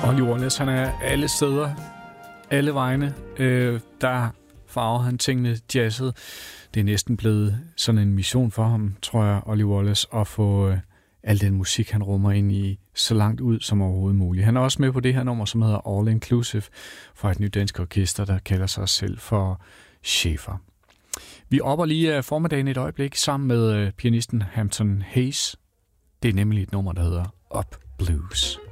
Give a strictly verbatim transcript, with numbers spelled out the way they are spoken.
Ollie Wallace, han er alle steder, alle vegne. Øh, der farver han tingene jazzet. Det er næsten blevet sådan en mission for ham, tror jeg, Ollie Wallace, at få øh, al den musik, han rummer ind i, så langt ud som overhovedet muligt. Han er også med på det her nummer, som hedder All Inclusive, fra et nyt dansk orkester, der kalder sig selv for Schäfer. Vi opper lige formiddagen et øjeblik sammen med pianisten Hampton Hayes. Det er nemlig et nummer, der hedder Up Blues.